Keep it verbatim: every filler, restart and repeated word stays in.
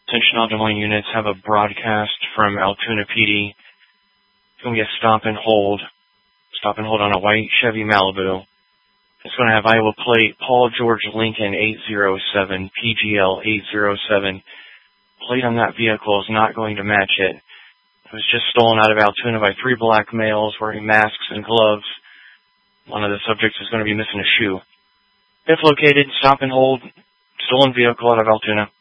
Attention all Des Moines units, have a broadcast from Altoona P D. It's going to be a stop and hold. Stop and hold on a white Chevy Malibu. It's going to have Iowa plate Paul George Lincoln eight zero seven, P G L eight zero seven. Plate on that vehicle is not going to match it. It was just stolen out of Altoona by three black males wearing masks and gloves. One of the subjects is going to be missing a shoe. If located, stop and hold. Stolen vehicle out of Altoona.